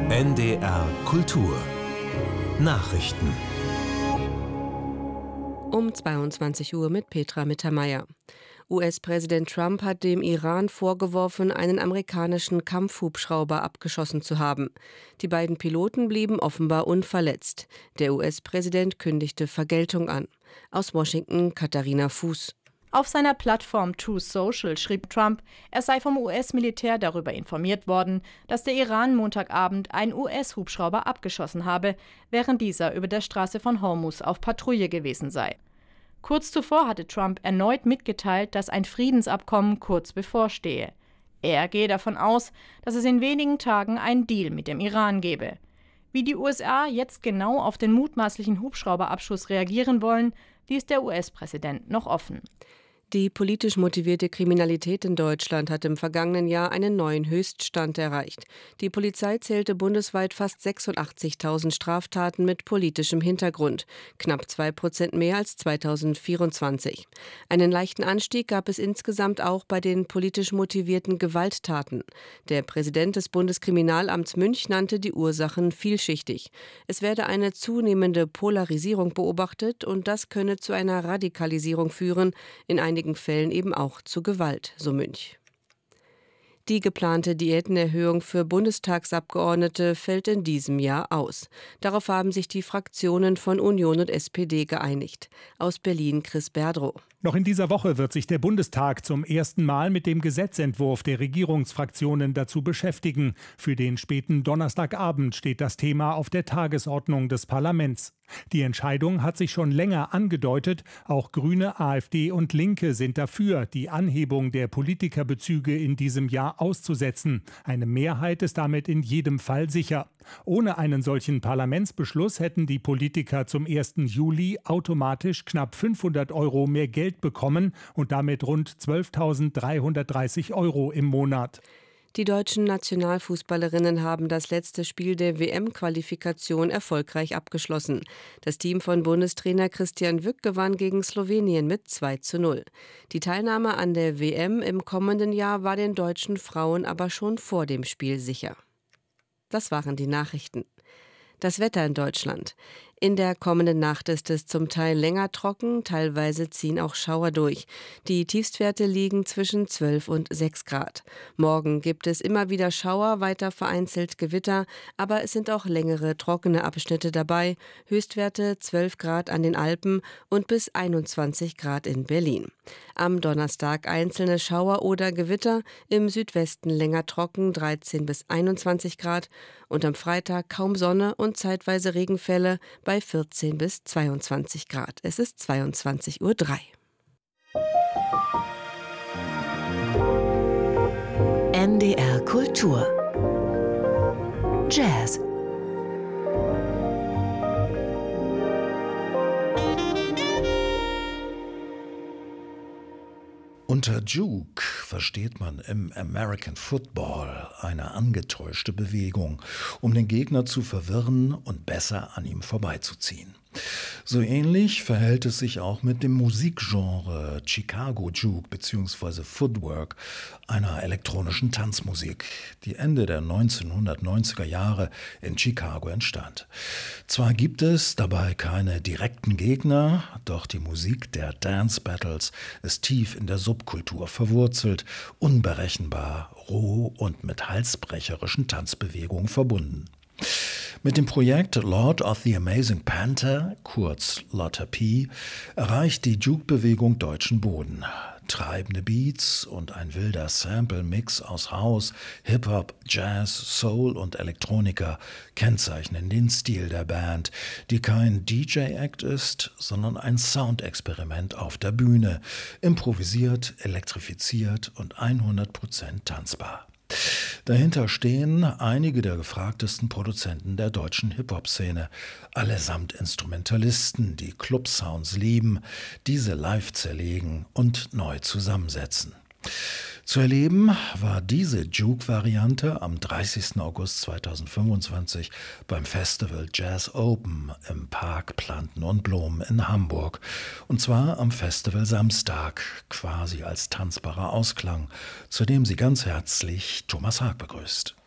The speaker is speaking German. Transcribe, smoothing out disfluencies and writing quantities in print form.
NDR Kultur Nachrichten Um 22 Uhr mit Petra Mittermeier. US-Präsident Trump hat dem Iran vorgeworfen, einen amerikanischen Kampfhubschrauber abgeschossen zu haben. Die beiden Piloten blieben offenbar unverletzt. Der US-Präsident kündigte Vergeltung an. Aus Washington Katharina Fuß. Auf seiner Plattform Truth Social schrieb Trump, er sei vom US-Militär darüber informiert worden, dass der Iran Montagabend einen US-Hubschrauber abgeschossen habe, während dieser über der Straße von Hormuz auf Patrouille gewesen sei. Kurz zuvor hatte Trump erneut mitgeteilt, dass ein Friedensabkommen kurz bevorstehe. Er gehe davon aus, dass es in wenigen Tagen einen Deal mit dem Iran gebe. Wie die USA jetzt genau auf den mutmaßlichen Hubschrauberabschuss reagieren wollen, ließ der US-Präsident noch offen. Die politisch motivierte Kriminalität in Deutschland hat im vergangenen Jahr einen neuen Höchststand erreicht. Die Polizei zählte bundesweit fast 86.000 Straftaten mit politischem Hintergrund, knapp 2% mehr als 2024. Einen leichten Anstieg gab es insgesamt auch bei den politisch motivierten Gewalttaten. Der Präsident des Bundeskriminalamts Münch nannte die Ursachen vielschichtig. Es werde eine zunehmende Polarisierung beobachtet und das könne zu einer Radikalisierung führen, in einigen Fällen eben auch zu Gewalt, so Münch. Die geplante Diätenerhöhung für Bundestagsabgeordnete fällt in diesem Jahr aus. Darauf haben sich die Fraktionen von Union und SPD geeinigt. Aus Berlin Chris Berdrow. Noch in dieser Woche wird sich der Bundestag zum ersten Mal mit dem Gesetzentwurf der Regierungsfraktionen dazu beschäftigen. Für den späten Donnerstagabend steht das Thema auf der Tagesordnung des Parlaments. Die Entscheidung hat sich schon länger angedeutet. Auch Grüne, AfD und Linke sind dafür, die Anhebung der Politikerbezüge in diesem Jahr auszusetzen. Eine Mehrheit ist damit in jedem Fall sicher. Ohne einen solchen Parlamentsbeschluss hätten die Politiker zum 1. Juli automatisch knapp 500 € mehr Geld bekommen und damit rund 12.330 € im Monat. Die deutschen Nationalfußballerinnen haben das letzte Spiel der WM-Qualifikation erfolgreich abgeschlossen. Das Team von Bundestrainer Christian Wück gewann gegen Slowenien mit 2:0. Die Teilnahme an der WM im kommenden Jahr war den deutschen Frauen aber schon vor dem Spiel sicher. Das waren die Nachrichten. Das Wetter in Deutschland. In der kommenden Nacht ist es zum Teil länger trocken, teilweise ziehen auch Schauer durch. Die Tiefstwerte liegen zwischen 12 und 6 Grad. Morgen gibt es immer wieder Schauer, weiter vereinzelt Gewitter, aber es sind auch längere trockene Abschnitte dabei. Höchstwerte 12 Grad an den Alpen und bis 21 Grad in Berlin. Am Donnerstag einzelne Schauer oder Gewitter, im Südwesten länger trocken, 13 bis 21 Grad und am Freitag kaum Sonne und zeitweise Regenfälle bei 14 bis 22 Grad. Es ist 22:03 Uhr. NDR Kultur Jazz. Unter Juke versteht man im American Football eine angetäuschte Bewegung, um den Gegner zu verwirren und besser an ihm vorbeizuziehen. So ähnlich verhält es sich auch mit dem Musikgenre Chicago Juke bzw. Footwork, einer elektronischen Tanzmusik, die Ende der 1990er Jahre in Chicago entstand. Zwar gibt es dabei keine direkten Gegner, doch die Musik der Dance Battles ist tief in der Subkultur verwurzelt, unberechenbar, roh und mit halsbrecherischen Tanzbewegungen verbunden. Mit dem Projekt Lord of the Amazing Panther, kurz Lotta P., erreicht die Juke-Bewegung deutschen Boden. Treibende Beats und ein wilder Sample-Mix aus House, Hip-Hop, Jazz, Soul und Elektronika kennzeichnen den Stil der Band, die kein DJ-Act ist, sondern ein Soundexperiment auf der Bühne, improvisiert, elektrifiziert und 100% tanzbar. Dahinter stehen einige der gefragtesten Produzenten der deutschen Hip-Hop-Szene, allesamt Instrumentalisten, die Club-Sounds lieben, diese live zerlegen und neu zusammensetzen. Zu erleben war diese Juke-Variante am 30. August 2025 beim Festival Jazz Open im Park Planten und Blumen in Hamburg. Und zwar am Festival Samstag, quasi als tanzbarer Ausklang, zu dem sie ganz herzlich Thomas Haag begrüßt.